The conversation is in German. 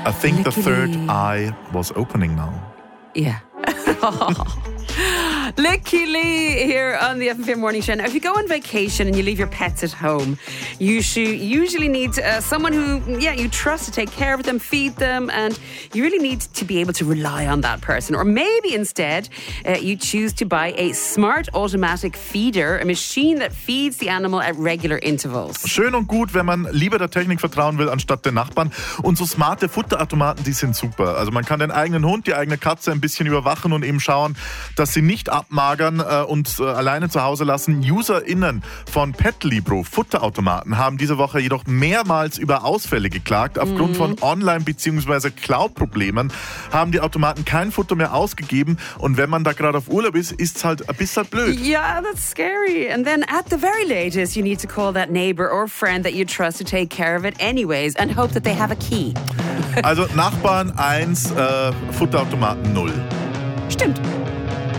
I think the third Lickily. eye was opening now. Yeah. Licky Lee here on the FM4 Morning Show. Now, if you go on vacation and you leave your pets at home, you usually need someone who, you trust to take care of them, feed them, and you really need to be able to rely on that person. Or maybe instead, you choose to buy a smart automatic feeder, a machine that feeds the animal at regular intervals. Schön und gut, wenn man lieber der Technik vertrauen will, anstatt den Nachbarn. Und so smarte Futterautomaten, die sind super. Also man kann den eigenen Hund, die eigene Katze ein bisschen überwachen und eben schauen, dass sie nicht abmagern und alleine zu Hause lassen. UserInnen von PetLibro, Futterautomaten, haben diese Woche jedoch mehrmals über Ausfälle geklagt. Aufgrund von Online- bzw. Cloud-Problemen haben die Automaten kein Futter mehr ausgegeben. Und wenn man da gerade auf Urlaub ist, ist es halt ein bisschen blöd. Yeah, that's scary. And then at the very latest, you need to call that neighbor or friend that you trust to take care of it anyways and hope that they have a key. Also Nachbarn 1, Futterautomaten 0. Stimmt.